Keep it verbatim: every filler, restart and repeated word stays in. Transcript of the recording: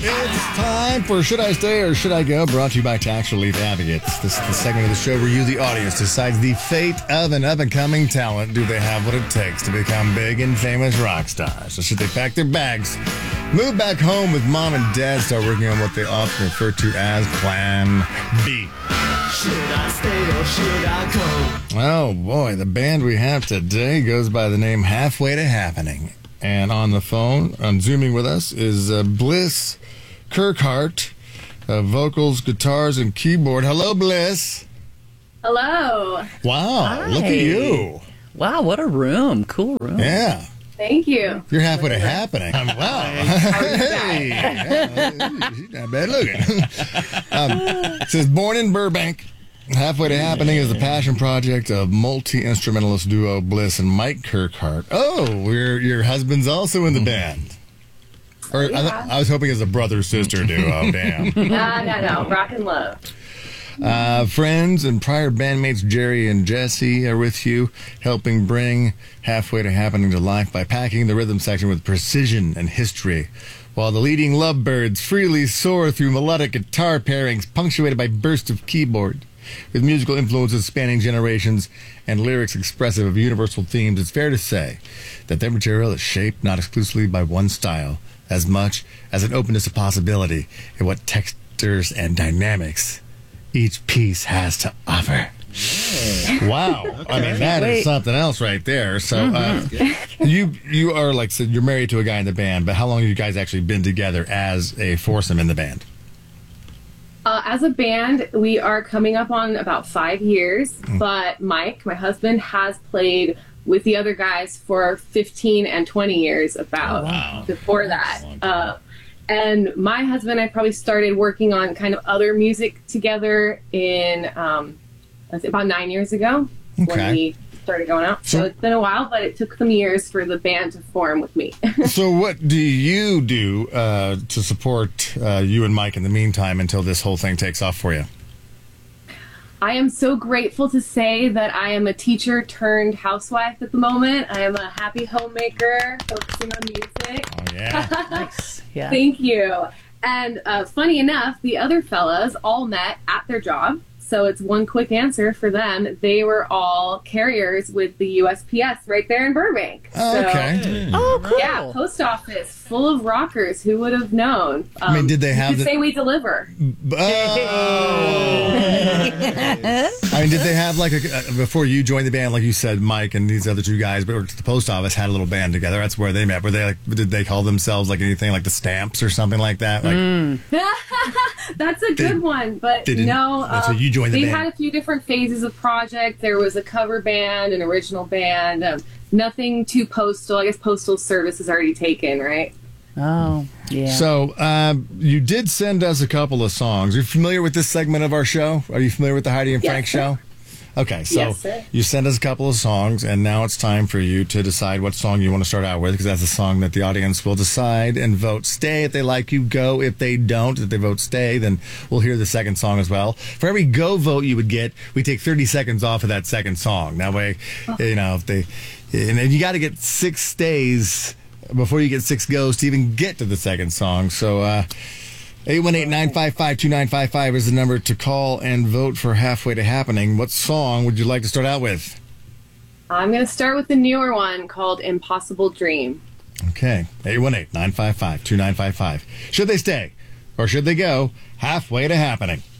It's time for Should I Stay or Should I Go? Brought to you by Tax Relief Advocates. This is the segment of the show where you, the audience, decides the fate of an up-and-coming talent. Do they have what it takes to become big and famous rock stars? Or should they pack their bags, move back home with mom and dad, start working on what they often refer to as Plan B? Should I stay or should I go? Oh, boy. The band we have today goes by the name Halfway to Happening. And on the phone, on Zooming with us, is uh, Bliss Kirkhart, uh, vocals, guitars, and keyboard. Hello, Bliss. Hello. Wow, Hi. Look at you. Wow, what a room. Cool room. Yeah. Thank you. You're halfway to happening. Um, wow. Hey. Yeah, she's not bad looking. um, it says, born in Burbank. Halfway to Happening is the passion project of multi-instrumentalist duo Bliss and Mike Kirkhart. Oh, we're, your husband's also in the band. Or I, th- I was hoping it's a brother-sister duo. Damn. No, no, no. Rock and love. Uh, friends and prior bandmates Jerry and Jesse are with you, helping bring Halfway to Happening to life by packing the rhythm section with precision and history, while the leading lovebirds freely soar through melodic guitar pairings punctuated by bursts of keyboard. With musical influences spanning generations and lyrics expressive of universal themes, it's fair to say that their material is shaped not exclusively by one style, as much as an openness of possibility in what textures and dynamics each piece has to offer. Wow. Okay. I mean, that Wait. is something else right there. So mm-hmm. uh, you you are, like I said, you're married to a guy in the band, but how long have you guys actually been together as a foursome in the band? Uh, as a band, we are coming up on about five years, mm. but Mike, my husband, has played with the other guys for fifteen and twenty years about oh, wow. before that. Uh, and my husband and I probably started working on kind of other music together in um, about nine years ago okay. when we started going out. So, so it's been a while, but it took some years for the band to form with me. So what do you do uh, to support uh, you and Mike in the meantime until this whole thing takes off for you? I am so grateful to say that I am a teacher turned housewife at the moment. I am a happy homemaker focusing on music. Oh, yeah. Nice. Yeah. Thank you. And uh, funny enough, the other fellas all met at their job. So it's one quick answer for them. They were all carriers with the U S P S right there in Burbank. Oh, so, okay. Oh, cool. Yeah, post office full of rockers. Who would have known? Um, I mean, did they have you could the- say we deliver. Oh. I mean, did they have like a, uh, before you joined the band, like you said, Mike and these other two guys, but worked at the post office, had a little band together. That's where they met. Were they like? Did they call themselves like anything like the Stamps or something like that? Like, Mm. That's a good Did- one, but didn't- no. that's what you joined the they band. had a few different phases of project. There was a cover band, an original band. Um, nothing too postal. I guess postal service is already taken, right? Oh, yeah. So uh, you did send us a couple of songs. Are you familiar with this segment of our show? Are you familiar with the Heidi and Yes, Frank sir. show? Okay, so Yes, sir. you sent us a couple of songs, and now it's time for you to decide what song you want to start out with, because that's a song that the audience will decide and vote stay if they like you, go if they don't. If they vote stay, then we'll hear the second song as well. For every go vote you would get, we take thirty seconds off of that second song. That way, Oh. you know, if they, and then you got to get six stays before you get six goes to even get to the second song. So, uh, eight one eight, nine five five, two nine five five is the number to call and vote for Halfway to Happening. What song would you like to start out with? I'm going to start with the newer one called Impossible Dream. Okay, eight one eight, nine five five, two nine five five. Should they stay or should they go? Halfway to Happening.